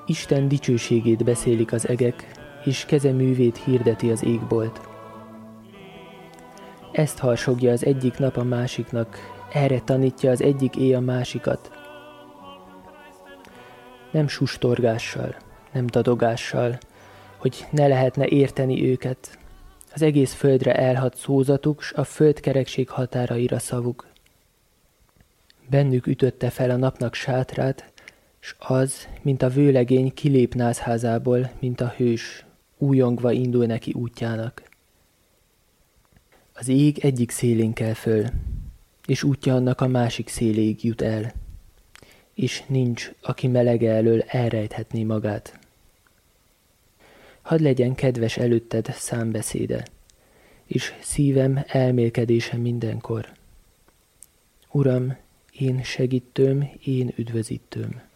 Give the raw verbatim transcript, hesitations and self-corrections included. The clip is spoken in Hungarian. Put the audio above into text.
Isten dicsőségét beszélik az egek, és keze művét hirdeti az égbolt. Ezt harsogja az egyik nap a másiknak, erre tanítja az egyik éj a másikat. Nem sustorgással, nem dadogással, hogy ne lehetne érteni őket. Az egész földre elhat szózatuk, s a földkerekség határaira szavuk. Bennük ütötte fel a napnak sátrát, s az, mint a vőlegény kilép názházából, mint a hős, újongva indul neki útjának. Az ég egyik szélén kel föl, és útja annak a másik széléig jut el, és nincs, aki melege elől elrejthetné magát. Hadd legyen kedves előtted számbeszéde, és szívem elmélkedése mindenkor. Uram, én segítőm, én üdvözítőm.